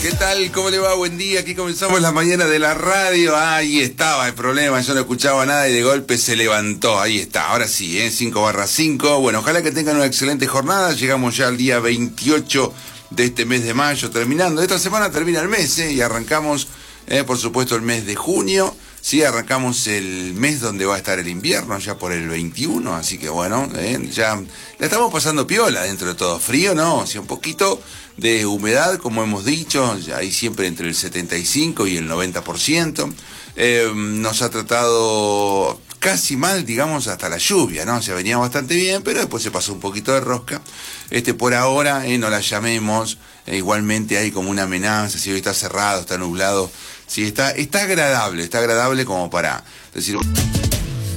¿Qué tal? ¿Cómo le va? Buen día. Aquí comenzamos la mañana de la radio. Ahí estaba el problema. Yo no escuchaba nada y de golpe se levantó. Ahí está. Ahora sí, 5/5. Bueno, ojalá que tengan una excelente jornada. Llegamos ya al día 28 de este mes de mayo. Terminando. Esta semana termina el mes, y arrancamos, por supuesto, el mes de junio. Sí, arrancamos el mes donde va a estar el invierno, ya por el 21, así que bueno, ya la estamos pasando piola dentro de todo. Frío, ¿no? O sea, un poquito de humedad, como hemos dicho, ahí siempre entre el 75 y el 90%. Nos ha tratado casi mal, digamos, hasta la lluvia, ¿no? O sea, venía bastante bien, pero después se pasó un poquito de rosca. Por ahora, no la llamemos, igualmente hay como una amenaza, si hoy está cerrado, está nublado. Sí, está agradable como para decir...